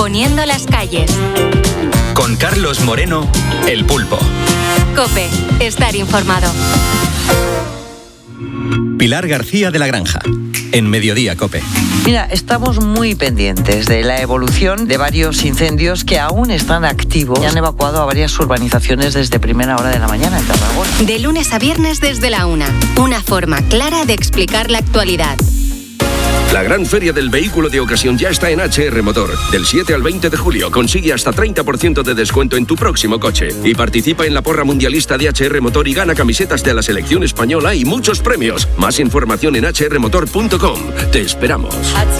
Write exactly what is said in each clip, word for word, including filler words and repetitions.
poniendo las calles. Con Carlos Moreno, El Pulpo. COPE, estar informado. Pilar García de la Granja, en Mediodía COPE. Mira, estamos muy pendientes de la evolución de varios incendios que aún están activos y han evacuado a varias urbanizaciones desde primera hora de la mañana en Tarragona. De lunes a viernes desde la una. Una forma clara de explicar la actualidad. La gran feria del vehículo de ocasión ya está en H R Motor. Del siete al veinte de julio consigue hasta treinta por ciento de descuento en tu próximo coche. Y participa en la porra mundialista de H R Motor y gana camisetas de la selección española y muchos premios. Más información en h r motor punto com. Te esperamos.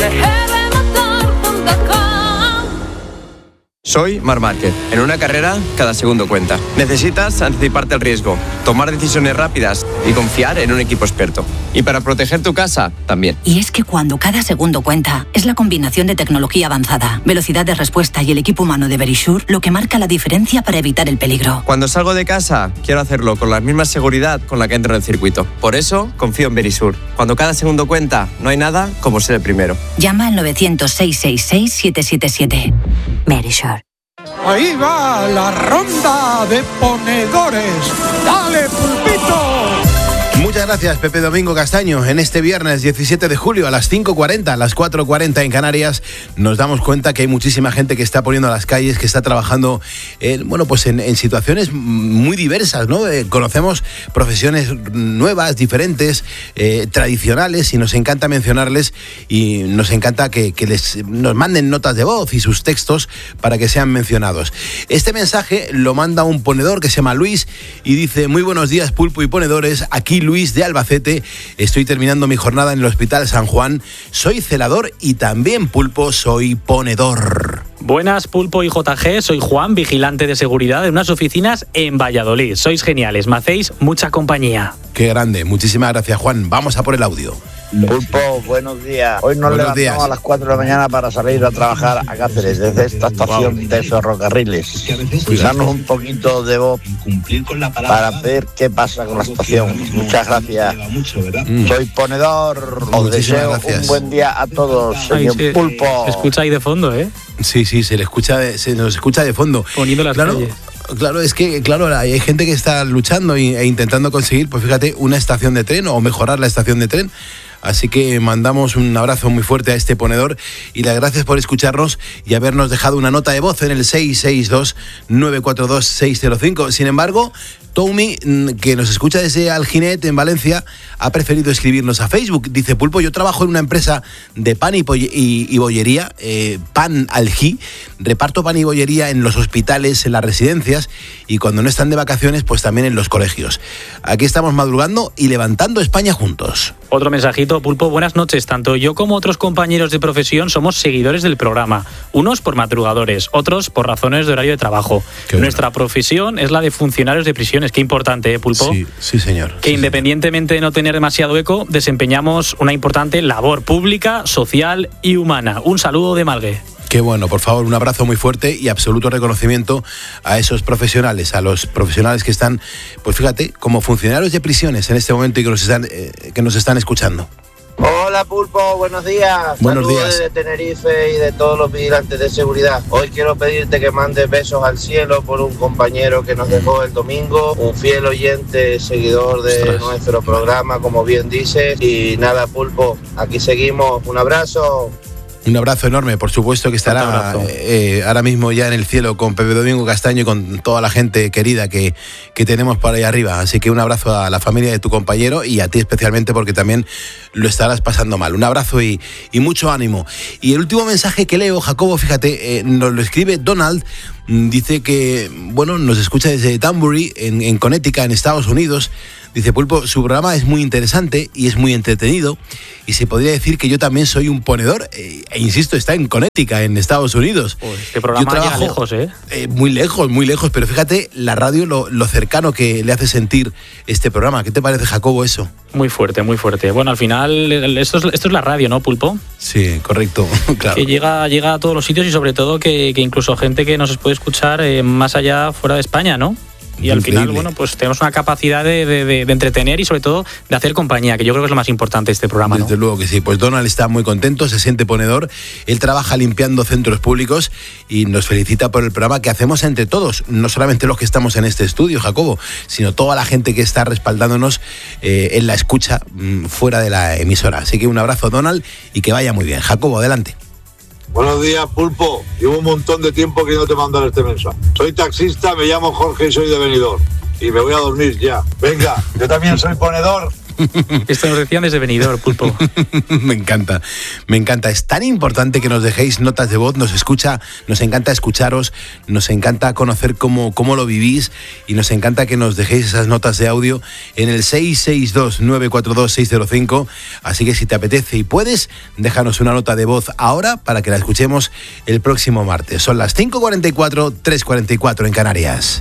Soy Marc Márquez. En una carrera, cada segundo cuenta. Necesitas anticiparte al riesgo, tomar decisiones rápidas y confiar en un equipo experto. Y para proteger tu casa, también. Y es que cuando cada segundo cuenta, es la combinación de tecnología avanzada, velocidad de respuesta y el equipo humano de Verisure lo que marca la diferencia para evitar el peligro. Cuando salgo de casa, quiero hacerlo con la misma seguridad con la que entro en el circuito. Por eso, confío en Verisure. Cuando cada segundo cuenta, no hay nada como ser el primero. Llama al novecientos, seiscientos sesenta y seis, siete siete siete. Verisure. Ahí va la ronda de ponedores. ¡Dale, Pulpito! Muchas gracias, Pepe Domingo Castaño. En este viernes diecisiete de julio a las cinco cuarenta, a las cuatro cuarenta en Canarias, nos damos cuenta que hay muchísima gente que está poniendo a las calles, que está trabajando en, bueno, pues en, en situaciones muy diversas, ¿no? Eh, conocemos profesiones nuevas, diferentes, eh, tradicionales, y nos encanta mencionarles y nos encanta que, que les, nos manden notas de voz y sus textos para que sean mencionados. Este mensaje lo manda un ponedor que se llama Luis y dice: muy buenos días, Pulpo y ponedores, aquí Luis de Albacete, estoy terminando mi jornada en el Hospital San Juan, soy celador y también, Pulpo, soy ponedor. Buenas, Pulpo y J G, soy Juan, vigilante de seguridad de unas oficinas en Valladolid. Sois geniales, me hacéis mucha compañía. Qué grande, muchísimas gracias, Juan. Vamos a por el audio. Pulpo, buenos días. Hoy nos buenos levantamos días. A las cuatro de la mañana para salir a trabajar a Cáceres desde esta estación wow. de ferrocarriles. Darnos un poquito de voz para ver qué pasa con la estación. Muchas gracias. Mm. Soy ponedor. Os Muchísimas deseo gracias. Un buen día a todos, señor Ay, sí. Pulpo. Se escucha ahí de fondo, ¿eh? Sí, sí, se le escucha, de, se nos escucha de fondo. Poniendo las claro, calles. Claro, es que claro, hay gente que está luchando e intentando conseguir, pues fíjate, una estación de tren o mejorar la estación de tren. Así que mandamos un abrazo muy fuerte a este ponedor y las gracias por escucharnos y habernos dejado una nota de voz en el seis seis dos, nueve cuatro dos, seis cero cinco. Sin embargo, Tommy, que nos escucha desde Alginet, en Valencia, ha preferido escribirnos a Facebook. Dice: Pulpo, yo trabajo en una empresa de pan y, y, y bollería, eh, Pan Algi. Reparto pan y bollería en los hospitales, en las residencias y cuando no están de vacaciones, pues también en los colegios. Aquí estamos madrugando y levantando España juntos. Otro mensajito, Pulpo, buenas noches. Tanto yo como otros compañeros de profesión somos seguidores del programa. Unos por madrugadores, otros por razones de horario de trabajo. Qué Nuestra bueno. profesión es la de funcionarios de prisiones. Qué importante, ¿eh, Pulpo? Sí, sí, señor. Que sí, independientemente señor. de no tener demasiado eco, desempeñamos una importante labor pública, social y humana. Un saludo de Malgue. Qué bueno, por favor, un abrazo muy fuerte y absoluto reconocimiento a esos profesionales, a los profesionales que están, pues fíjate, como funcionarios de prisiones en este momento y que nos están, eh, que nos están escuchando. Hola, Pulpo, buenos días. Buenos Saludos días. de Tenerife y de todos los vigilantes de seguridad. Hoy quiero pedirte que mandes besos al cielo por un compañero que nos dejó el domingo, un fiel oyente, seguidor de Ostras. nuestro programa, como bien dices. Y nada, Pulpo, aquí seguimos. Un abrazo. Un abrazo enorme, por supuesto que estará eh, ahora mismo ya en el cielo con Pepe Domingo Castaño y con toda la gente querida que, que tenemos por ahí arriba. Así que un abrazo a la familia de tu compañero y a ti especialmente porque también lo estarás pasando mal. Un abrazo y, y mucho ánimo. Y el último mensaje que leo, Jacobo, fíjate, eh, nos lo escribe Donald. Dice que, bueno, nos escucha desde Danbury, en, en Connecticut, en Estados Unidos. Dice: Pulpo, su programa es muy interesante y es muy entretenido y se podría decir que yo también soy un ponedor e, e insisto, está en Connecticut, en Estados Unidos. Pues este programa yo trabajo, llega lejos, ¿eh? ¿eh? Muy lejos, muy lejos, pero fíjate la radio, lo, lo cercano que le hace sentir este programa. ¿Qué te parece, Jacobo, eso? Muy fuerte, muy fuerte. Bueno, al final, esto es, esto es la radio, ¿no, Pulpo? Sí, correcto, claro. Que llega, llega a todos los sitios y sobre todo que, que incluso gente que nos puede escuchar eh, más allá, fuera de España, ¿no? Y al final, bueno, pues tenemos una capacidad de, de, de, de entretener y sobre todo de hacer compañía, que yo creo que es lo más importante de este programa, ¿no? Desde luego que sí. Pues Donald está muy contento, se siente ponedor. Él trabaja limpiando centros públicos y nos felicita por el programa que hacemos entre todos, no solamente los que estamos en este estudio, Jacobo, sino toda la gente que está respaldándonos eh, en la escucha mmm, fuera de la emisora. Así que un abrazo, Donald, y que vaya muy bien. Jacobo, adelante. Buenos días, Pulpo. Llevo un montón de tiempo que no te mandan este mensaje. Soy taxista, me llamo Jorge y soy de Benidorm. Y me voy a dormir ya. Venga, yo también soy ponedor. Esto nos decían desde Benidorm, Pulpo. Me encanta, me encanta. Es tan importante que nos dejéis notas de voz, nos escucha, nos encanta escucharos, nos encanta conocer cómo, cómo lo vivís y nos encanta que nos dejéis esas notas de audio en el seis seis dos, nueve cuatro dos, seis cero cinco. Así que si te apetece y puedes, déjanos una nota de voz ahora para que la escuchemos el próximo martes. Son las cinco cuarenta y cuatro, tres cuarenta y cuatro en Canarias.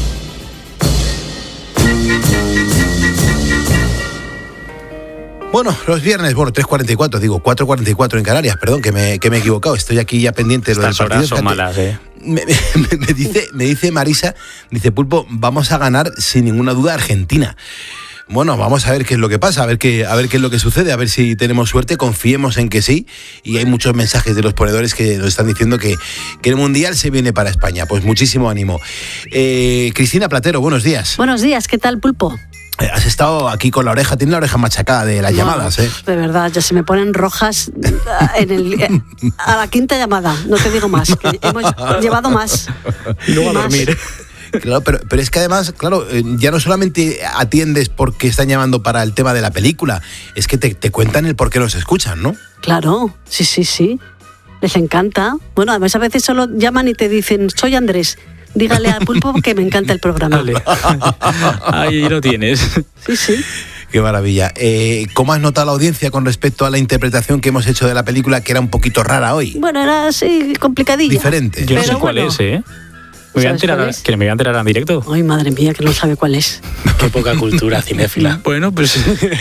Bueno, los viernes, bueno, tres cuarenta y cuatro, digo, cuatro cuarenta y cuatro en Canarias, perdón, que me, que me he equivocado, estoy aquí ya pendiente de lo del partido. Estas horas son malas, ¿eh? Me, me, me, dice, me dice Marisa, dice, Pulpo, vamos a ganar sin ninguna duda Argentina. Bueno, vamos a ver qué es lo que pasa, a ver qué, a ver qué es lo que sucede, a ver si tenemos suerte, confiemos en que sí. Y hay muchos mensajes de los ponedores que nos están diciendo que, que el Mundial se viene para España. Pues muchísimo ánimo. Eh, Cristina Platero, buenos días. Buenos días, ¿qué tal, Pulpo? Has estado aquí con la oreja, tiene la oreja machacada de las no, llamadas, ¿eh? De verdad, ya se me ponen rojas en el, a la quinta llamada, no te digo más, que hemos llevado más. Y luego a dormir. Claro, pero, pero es que además, claro, ya no solamente atiendes porque están llamando para el tema de la película, es que te, te cuentan el por qué nos escuchan, ¿no? Claro, sí, sí, sí, les encanta. Bueno, además a veces solo llaman y te dicen, soy Andrés. Dígale al Pulpo que me encanta el programa. Vale. Ahí lo tienes. Sí, sí. Qué maravilla. Eh, ¿Cómo has notado la audiencia con respecto a la interpretación que hemos hecho de la película, que era un poquito rara hoy? Bueno, era así, complicadilla. Diferente. Yo no sé cuál bueno. es, ¿eh? Me voy a enterar, es? Que me voy a enterar en directo. Ay, madre mía, que no sabe cuál es. Qué poca cultura cinéfila. Bueno, pues...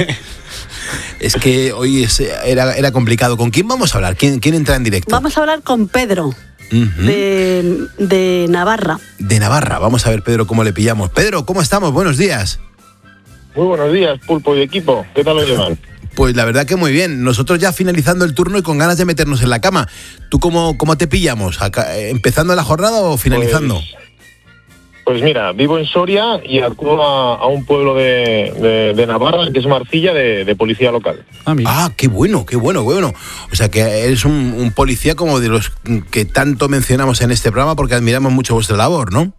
Es que hoy es, era, era complicado. ¿Con quién vamos a hablar? ¿Quién, quién entra en directo? Vamos a hablar con Pedro. Uh-huh. de, de Navarra. De Navarra, vamos a ver, Pedro, cómo le pillamos. Pedro, ¿cómo estamos? Buenos días. Muy buenos días, Pulpo y equipo. ¿Qué tal lo llevan? Pues la verdad que muy bien. Nosotros ya finalizando el turno y con ganas de meternos en la cama. ¿Tú cómo, cómo te pillamos? Acá, ¿empezando la jornada o finalizando? Pues, pues mira, vivo en Soria y acudo a, a un pueblo de, de, de Navarra, que es Marcilla, de, de policía local. Ah, ah, qué bueno, qué bueno, bueno. O sea, que eres un, un policía como de los que tanto mencionamos en este programa porque admiramos mucho vuestra labor, ¿no?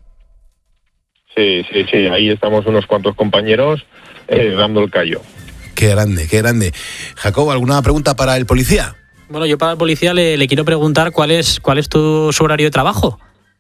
Sí, sí, sí. Ahí estamos unos cuantos compañeros eh, dando el callo. Qué grande, qué grande. Jacobo, ¿alguna pregunta para el policía? Bueno, yo para el policía le, le quiero preguntar cuál es, cuál es tu su horario de trabajo.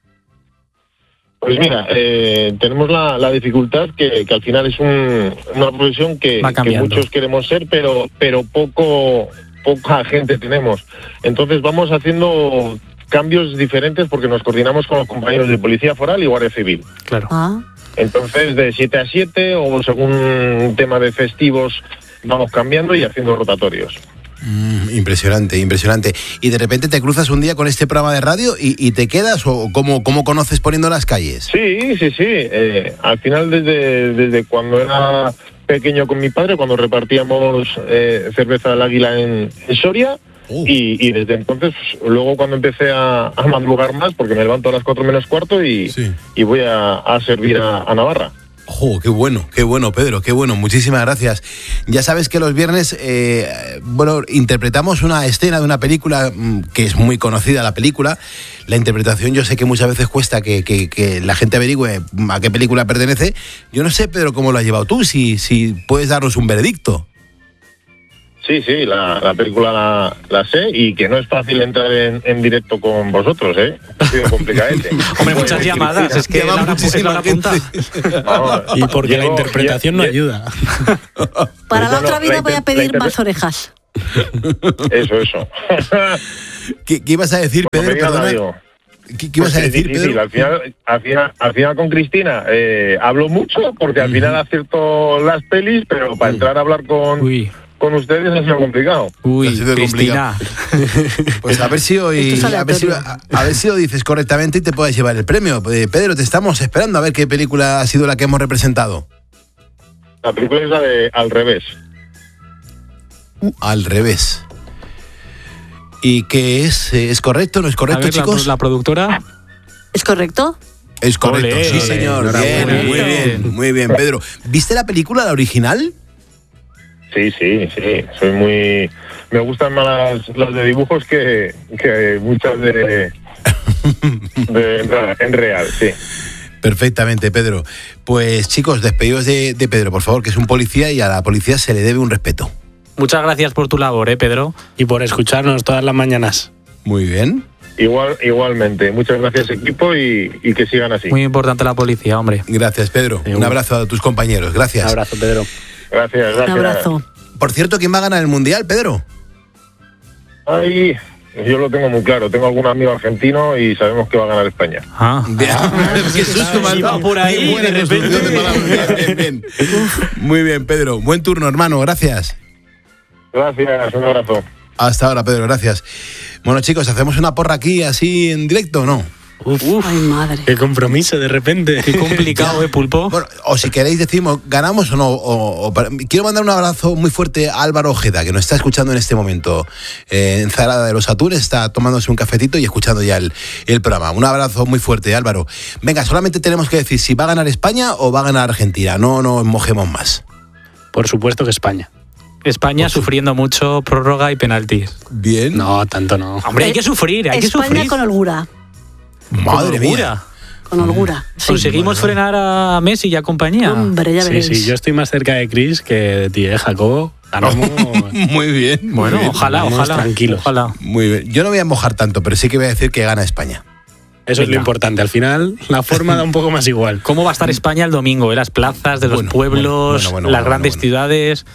Pues mira, eh, tenemos la, la dificultad que, que al final es un, una profesión que, que muchos queremos ser, pero pero poco poca gente tenemos. Entonces vamos haciendo cambios diferentes porque nos coordinamos con los compañeros de Policía Foral y Guardia Civil. Claro. Ah. Entonces de siete a siete o según tema de festivos vamos cambiando y haciendo rotatorios. Mm, impresionante, impresionante. ¿Y de repente te cruzas un día con este programa de radio y, y te quedas o cómo, cómo conoces Poniendo las Calles? Sí, sí, sí. Eh, al final desde, desde cuando era pequeño con mi padre, cuando repartíamos eh, cerveza del Águila en, en Soria, uh. y, y desde entonces, luego cuando empecé a, a madrugar más, porque me levanto a las cuatro menos cuarto y, sí. y voy a, a servir a, a Navarra. ¡Oh, qué bueno, qué bueno, Pedro, qué bueno! Muchísimas gracias. Ya sabes que los viernes, eh, bueno, interpretamos una escena de una película que es muy conocida, la película. La interpretación yo sé que muchas veces cuesta que, que, que la gente averigüe a qué película pertenece. Yo no sé, Pedro, cómo lo has llevado tú, si, si puedes darnos un veredicto. Sí, sí, la, la película la, la sé y que no es fácil entrar en, en directo con vosotros, ¿eh? Ha sido complicadete. Hombre, muchas pues, llamadas, es que es la hora punta. Y porque la interpretación no ayuda. Para la otra vida voy a pedir más orejas. Eso, eso. ¿Qué, qué ibas a decir, bueno, Pedro? Perdona. ¿Qué, qué ibas pues a decir, es Pedro? Al final, al, final, al final con Cristina eh, hablo mucho porque al final acierto las pelis, pero para entrar a hablar con... Uy. con con ustedes ha sido complicado. Uy, ha sido Cristina. Pues a ver si hoy a ver si, a, a ver si lo dices correctamente y te puedes llevar el premio. Eh, Pedro, te estamos esperando a ver qué película ha sido la que hemos representado. La película es la de Al revés. Al revés. ¿Y qué es? ¿Es correcto? ¿No es correcto, ver, chicos? La, la productora. ¿Es correcto? Es correcto, Olé, sí, señor. olé, Bien, muy bien, muy bien, Pedro. ¿Viste la película, la original? Sí, sí, sí. Soy muy... Me gustan más las, las de dibujos que, que muchas de, de... En real, sí. Perfectamente, Pedro. Pues chicos, despedidos de, de Pedro, por favor, que es un policía y a la policía se le debe un respeto. Muchas gracias por tu labor, ¿eh, Pedro? Y por escucharnos todas las mañanas. Muy bien. Igual, igualmente. Muchas gracias, equipo, y, y que sigan así. Muy importante la policía, hombre. Gracias, Pedro. Un abrazo a tus compañeros. Gracias. Un abrazo, Pedro. Gracias, gracias. Un abrazo. Por cierto, ¿quién va a ganar el Mundial, Pedro? Ay, yo lo tengo muy claro. Tengo algún amigo argentino y sabemos que va a ganar España. Ah. Qué susto me has dado. por ahí, Qué buena de repente. construcción de palabras. Bien, bien, bien. Muy bien, Pedro. Buen turno, hermano. Gracias. Gracias, un abrazo. Hasta ahora, Pedro. Gracias. Bueno, chicos, ¿hacemos una porra aquí así en directo o no? Uf, uf, ay, madre. Qué compromiso de repente. Qué complicado, ¿eh, Pulpo? Bueno, o si queréis decimos, ¿ganamos o no? O, o, quiero mandar un abrazo muy fuerte a Álvaro Ojeda, que nos está escuchando en este momento. Eh, en Zarada de los Atures, está tomándose un cafetito y escuchando ya el, el programa. Un abrazo muy fuerte, Álvaro. Venga, solamente tenemos que decir si va a ganar España o va a ganar Argentina. No nos mojemos más. Por supuesto que España. España sufriendo mucho prórroga y penaltis. Bien. No, tanto no. Hombre, hay que sufrir, hay España que sufrir. con holgura. Madre con mía. Con holgura. Sí. ¿Conseguimos bueno. frenar a Messi y a compañía? Hombre, ya veréis. Sí, sí, yo estoy más cerca de Chris que de ti, ¿eh, Jacobo? Ganamos. Muy bien. Bueno, muy bien. ojalá, Ganamos ojalá. Tranquilos. Ojalá. Muy bien. Yo no voy a mojar tanto, pero sí que voy a decir que gana España. Eso Venga. Es lo importante. Al final, la forma da un poco más igual. ¿Cómo va a estar España el domingo? ¿Eh? Las plazas de los bueno, pueblos, bueno, bueno, bueno, las bueno, grandes bueno. ciudades.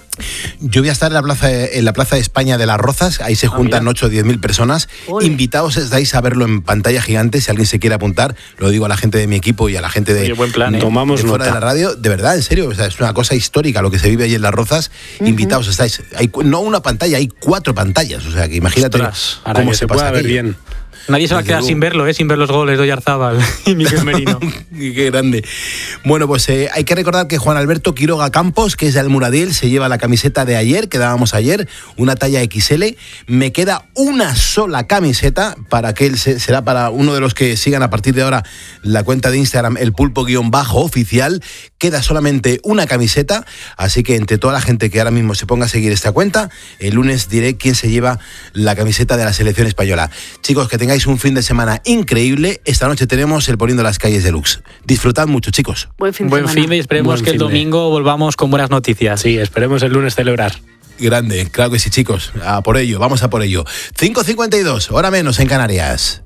Yo voy a estar en la plaza de, en la plaza de España de Las Rozas, ahí se juntan ah, ocho o diez mil personas. Ole. Invitados estáis a verlo en pantalla gigante, si alguien se quiere apuntar, lo digo a la gente de mi equipo y a la gente de, Oye, buen plan, ¿eh? Tomamos de fuera nota. de la radio, de verdad, en serio, o sea, es una cosa histórica lo que se vive ahí en Las Rozas. Uh-huh. Invitados estáis, hay no una pantalla, hay cuatro pantallas, o sea, que imagínate Ostras, cómo se, se pasa ver bien. Nadie se va a quedar sin verlo, ¿eh? Sin ver los goles de Oyarzábal y Miguel Merino. Qué grande. Bueno, pues eh, hay que recordar que Juan Alberto Quiroga Campos, que es de Almuradil, se lleva la camiseta de ayer, que dábamos ayer, una talla equis ele. Me queda una sola camiseta para que él se, será para uno de los que sigan a partir de ahora la cuenta de Instagram, el pulpo-oficial. Queda solamente una camiseta, así que entre toda la gente que ahora mismo se ponga a seguir esta cuenta, el lunes diré quién se lleva la camiseta de la selección española. Chicos, que tengáis un fin de semana increíble. Esta noche tenemos el Poniendo las Calles Deluxe. Disfrutad mucho, chicos. Buen fin de Buen semana. fin de y esperemos Buen que el domingo de... volvamos con buenas noticias. Sí, esperemos el lunes celebrar. Grande, claro que sí, chicos. A por ello, vamos a por ello. cinco cincuenta y dos, hora menos en Canarias.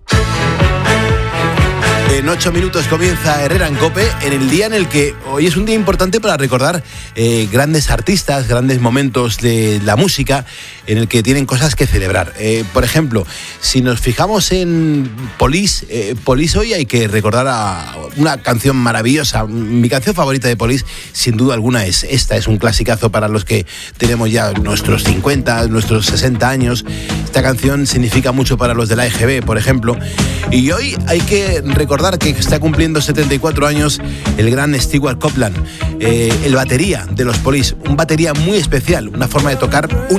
En ocho minutos comienza Herrera en COPE, en el día en el que hoy es un día importante para recordar eh, grandes artistas, grandes momentos de la música, en el que tienen cosas que celebrar. Eh, por ejemplo, si nos fijamos en Police, eh, Police hoy hay que recordar a una canción maravillosa. Mi canción favorita de Police, sin duda alguna, es esta. Es un clasicazo para los que tenemos ya nuestros cincuenta, nuestros sesenta años. Esta canción significa mucho para los de la E G B, por ejemplo. Y hoy hay que recordar que está cumpliendo setenta y cuatro años el gran Stewart Copeland, eh, el batería de los Police, un batería muy especial, una forma de tocar única.